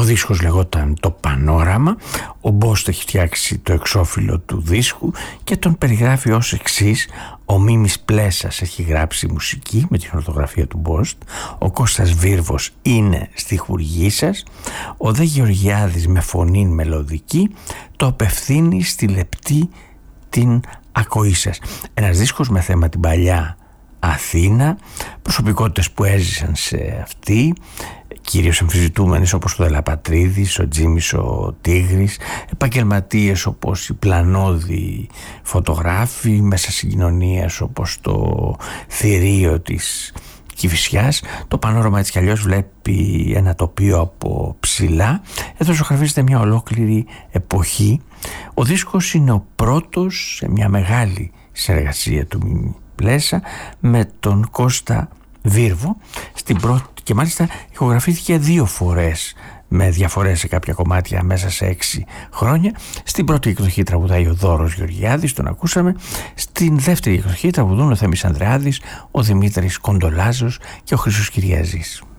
δίσκος λεγόταν «Το Πανόραμα». Ο Μπόστ έχει φτιάξει το εξώφυλλο του δίσκου και τον περιγράφει ως εξής. Ο Μίμης Πλέσας έχει γράψει μουσική με την ορθογραφία του Μπόστ. Ο Κώστας Βίρβος είναι στιχουργή σας. Ο Δε Γεωργιάδης με φωνή μελωδική το απευθύνει στη λεπτή την ακοή σας. Ένας δίσκος με θέμα την παλιά Αθήνα, προσωπικότητες που έζησαν σε αυτή, κυρίως εμφυζητούμενες όπως ο Δελαπατρίδης, ο Τζίμης ο Τίγρης, επαγγελματίες όπως οι πλανώδη φωτογράφοι, μέσα συγκοινωνίας όπως το θηρίο της Κηφισιάς. Το Πανόραμα έτσι κι αλλιώς βλέπει ένα τοπίο από ψηλά. Εδώ ζωγραφίζεται μια ολόκληρη εποχή. Ο δίσκος είναι ο πρώτος σε μια μεγάλη συνεργασία του Μίμη Πλέσα με τον Κώστα Βίρβο στην πρώτη, και μάλιστα ηχογραφήθηκε 2 φορές με διαφορές σε κάποια κομμάτια μέσα σε 6 χρόνια. Στην πρώτη εκδοχή τραγουδάει ο Δώρος Γεωργιάδης, τον ακούσαμε. Στην δεύτερη εκδοχή τραγουδούν ο Θέμης Ανδρεάδης, ο Δημήτρης Κοντολάζος και ο Χρήστος Κυριαζής.